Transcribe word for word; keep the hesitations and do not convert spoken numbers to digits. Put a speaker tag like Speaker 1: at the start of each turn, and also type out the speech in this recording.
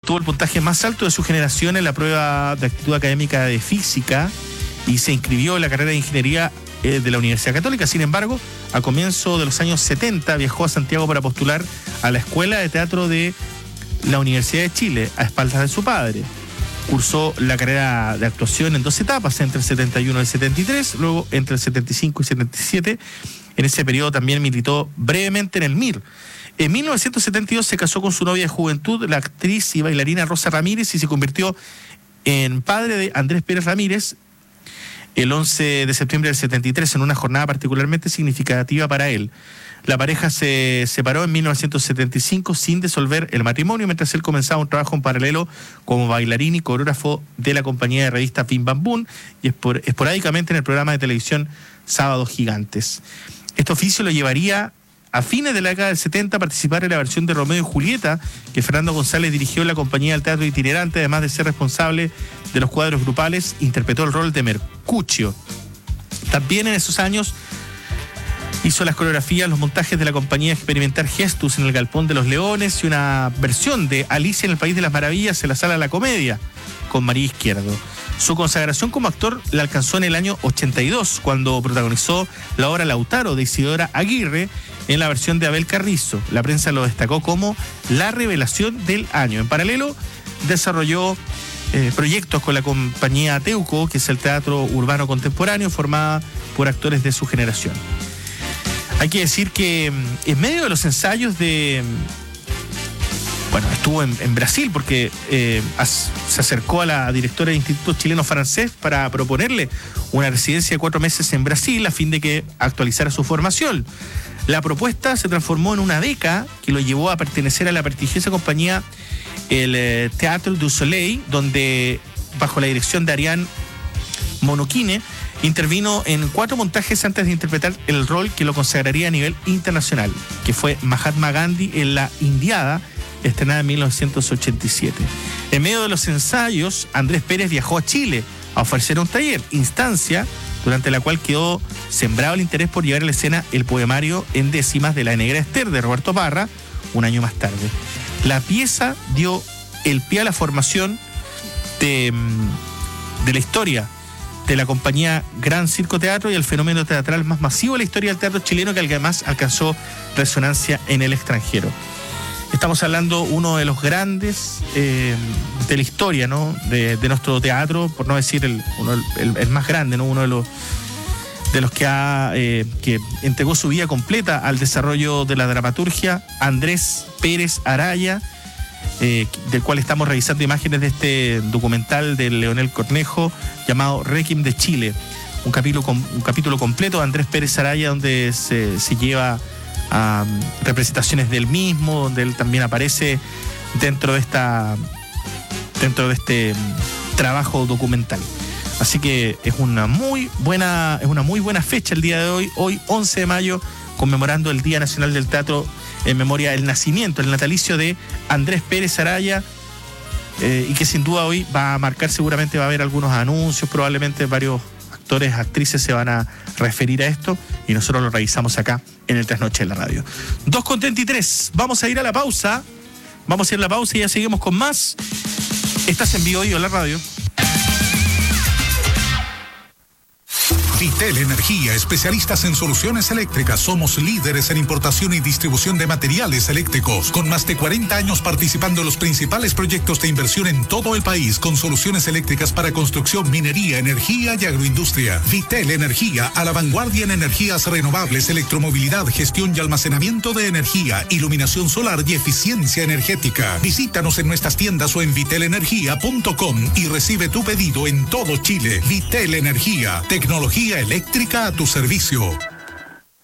Speaker 1: obtuvo el puntaje más alto de su generación en la prueba de actitud académica de física y se inscribió en la carrera de ingeniería eh, de la Universidad Católica. Sin embargo, a comienzos de los años setenta viajó a Santiago para postular a la Escuela de Teatro de la Universidad de Chile, a espaldas de su padre. Cursó la carrera de actuación en dos etapas, entre el setenta y uno y el setenta y tres, luego entre el setenta y cinco y setenta y siete. En ese periodo también militó brevemente en el M I R. En mil novecientos setenta y dos se casó con su novia de juventud, la actriz y bailarina Rosa Ramírez, y se convirtió en padre de Andrés Pérez Ramírez el once de septiembre del setenta y tres, en una jornada particularmente significativa para él. La pareja se separó en mil novecientos setenta y cinco sin disolver el matrimonio, mientras él comenzaba un trabajo en paralelo como bailarín y coreógrafo de la compañía de revista Bim Bam Boom y espor- esporádicamente en el programa de televisión Sábados Gigantes. Este oficio lo llevaría a fines de la década del setenta a participar en la versión de Romeo y Julieta que Fernando González dirigió en la compañía del teatro itinerante. Además de ser responsable de los cuadros grupales, interpretó el rol de Mercucio. También en esos años hizo las coreografías, los montajes de la compañía experimental Gestus en el Galpón de los Leones y una versión de Alicia en el País de las Maravillas en la Sala de la Comedia con María Izquierdo. Su consagración como actor la alcanzó en el año ochenta y dos, cuando protagonizó la obra Lautaro de Isidora Aguirre en la versión de Abel Carrizo. La prensa lo destacó como la revelación del año. En paralelo, desarrolló eh, proyectos con la compañía Teuco, que es el teatro urbano contemporáneo, formada por actores de su generación. Hay que decir que en medio de los ensayos de... Bueno, estuvo en, en Brasil porque eh, as, se acercó a la directora del Instituto Chileno Francés para proponerle una residencia de cuatro meses en Brasil a fin de que actualizara su formación. La propuesta se transformó en una beca que lo llevó a pertenecer a la prestigiosa compañía el eh, Théâtre du Soleil, donde bajo la dirección de Ariane Monoquine intervino en cuatro montajes antes de interpretar el rol que lo consagraría a nivel internacional, que fue Mahatma Gandhi en La Indiada, estrenada en mil novecientos ochenta y siete. En medio de los ensayos, Andrés Pérez viajó a Chile a ofrecer un taller, instancia durante la cual quedó sembrado el interés por llevar a la escena el poemario en décimas de La Negra Esther de Roberto Parra, un año más tarde. La pieza dio el pie a la formación de, de la historia de la compañía Gran Circo Teatro y el fenómeno teatral más masivo de la historia del teatro chileno, que además alcanzó resonancia en el extranjero. Estamos hablando de uno de los grandes eh, de la historia, ¿no? de, de nuestro teatro, por no decir el, uno, el, el más grande, ¿no? Uno de los, de los que, ha, eh, que entregó su vida completa al desarrollo de la dramaturgia, Andrés Pérez Araya, eh, del cual estamos revisando imágenes de este documental de Leonel Cornejo llamado Requiem de Chile. Un capítulo, un capítulo completo de Andrés Pérez Araya donde se, se lleva a representaciones del mismo, donde él también aparece dentro de esta dentro de este trabajo documental. Así que es una muy buena es una muy buena fecha el día de hoy, hoy once de mayo, conmemorando el Día Nacional del Teatro en memoria del nacimiento, el natalicio de Andrés Pérez Araya, eh, y que sin duda hoy va a marcar, seguramente va a haber algunos anuncios, probablemente varios actores, actrices se van a referir a esto y nosotros lo revisamos acá en el Trasnoche de la Radio. dos con treinta y tres, vamos a ir a la pausa, vamos a ir a la pausa y ya seguimos con más. Estás en Vivo Vivo la radio.
Speaker 2: Vitel Energía, especialistas en soluciones eléctricas. Somos líderes en importación y distribución de materiales eléctricos, con más de cuarenta años participando en los principales proyectos de inversión en todo el país, con soluciones eléctricas para construcción, minería, energía y agroindustria. Vitel Energía, a la vanguardia en energías renovables, electromovilidad, gestión y almacenamiento de energía, iluminación solar y eficiencia energética. Visítanos en nuestras tiendas o en vitel energía punto com y recibe tu pedido en todo Chile. Vitel Energía, tecnología eléctrica a tu servicio.